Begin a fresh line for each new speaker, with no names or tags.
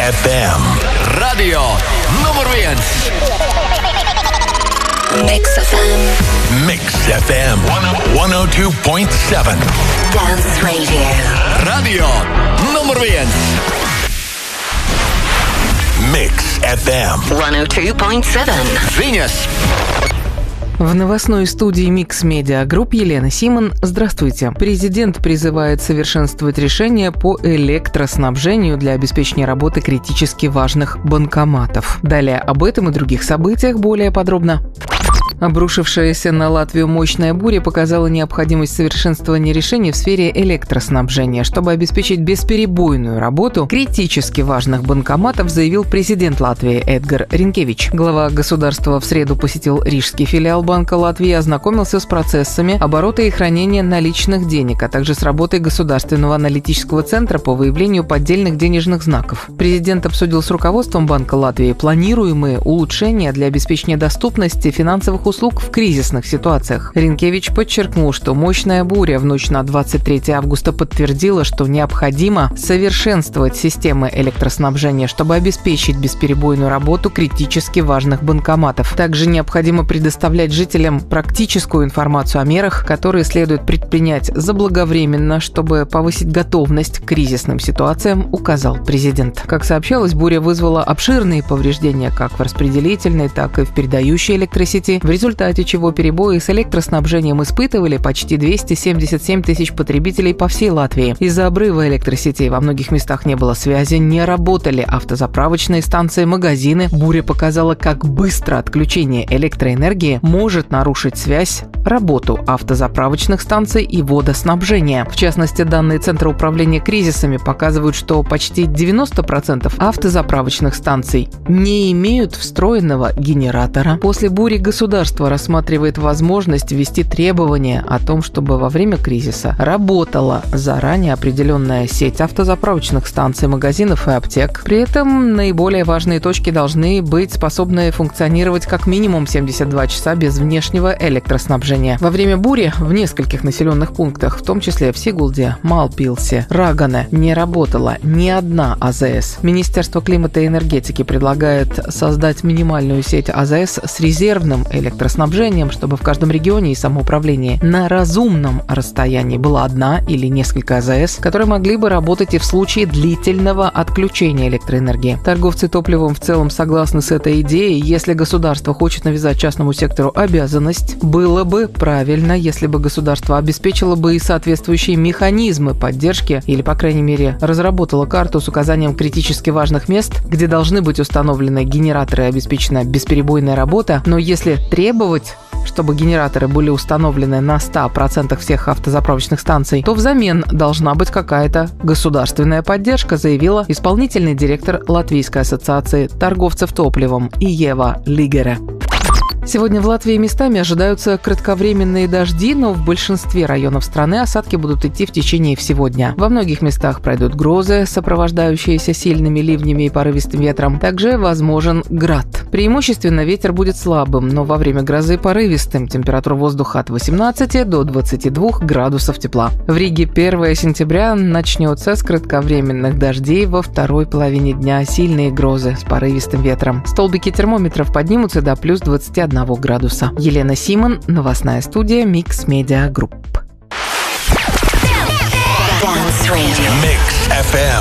FM.
Radio numur 1.
Mix FM.
Mix FM 102.7.
Dance Radio.
Radio numur 1.
Mix FM
102.7.
Viņas.
В новостной студии Mix Media Group Елена Симон. Здравствуйте. Президент призывает совершенствовать решения по электроснабжению для обеспечения работы критически важных банкоматов. Далее об этом и других событиях более подробно. Обрушившаяся на Латвию мощная буря показала необходимость совершенствования решений в сфере электроснабжения. Чтобы обеспечить бесперебойную работу критически важных банкоматов, заявил президент Латвии Эдгар Ринкевич. Глава государства в среду посетил рижский филиал Банка Латвии и ознакомился с процессами оборота и хранения наличных денег, а также с работой Государственного аналитического центра по выявлению поддельных денежных знаков. Президент обсудил с руководством Банка Латвии планируемые улучшения для обеспечения доступности финансовых услуг в кризисных ситуациях. Ринкевич подчеркнул, что мощная буря в ночь на 23 августа подтвердила, что необходимо совершенствовать системы электроснабжения, чтобы обеспечить бесперебойную работу критически важных банкоматов. Также необходимо предоставлять жителям практическую информацию о мерах, которые следует предпринять заблаговременно, чтобы повысить готовность к кризисным ситуациям, указал президент. Как сообщалось, буря вызвала обширные повреждения как в распределительной, так и в передающей электросети, в результате чего перебои с электроснабжением испытывали почти 277 тысяч потребителей по всей Латвии. Из-за обрыва электросетей во многих местах не было связи, не работали автозаправочные станции, магазины. Буря показала, как быстро отключение электроэнергии может нарушить связь, работу автозаправочных станций и водоснабжения. В частности, данные Центра управления кризисами показывают, что почти 90% автозаправочных станций не имеют встроенного генератора. После бури государство рассматривает возможность ввести требования о том, чтобы во время кризиса работала заранее определенная сеть автозаправочных станций, магазинов и аптек. При этом наиболее важные точки должны быть способны функционировать как минимум 72 часа без внешнего электроснабжения. Во время бури в нескольких населенных пунктах, в том числе в Сигулде, Малпилсе, Рагане, не работала ни одна АЗС. Министерство климата и энергетики предлагает создать минимальную сеть АЗС с резервным электроснабжением, чтобы в каждом регионе и самоуправлении на разумном расстоянии была одна или несколько АЗС, которые могли бы работать и в случае длительного отключения электроэнергии. Торговцы топливом в целом согласны с этой идеей. Если государство хочет навязать частному сектору обязанность, было бы правильно, если бы государство обеспечило бы и соответствующие механизмы поддержки или, по крайней мере, разработало карту с указанием критически важных мест, где должны быть установлены генераторы и обеспечена бесперебойная работа. Но если требовать, чтобы генераторы были установлены на 100% всех автозаправочных станций, то взамен должна быть какая-то государственная поддержка, заявила исполнительный директор Латвийской ассоциации торговцев топливом Иева Лигере. Сегодня в Латвии местами ожидаются кратковременные дожди, но в большинстве районов страны осадки будут идти в течение всего дня. Во многих местах пройдут грозы, сопровождающиеся сильными ливнями и порывистым ветром. Также возможен град. Преимущественно ветер будет слабым, но во время грозы порывистым. Температура воздуха от 18 до 22 градусов тепла. В Риге 1 сентября начнется с кратковременных дождей, во второй половине дня сильные грозы с порывистым ветром. Столбики термометров поднимутся до плюс 21 градуса. Елена Симон, новостная студия Mix Media Group.
Mix FM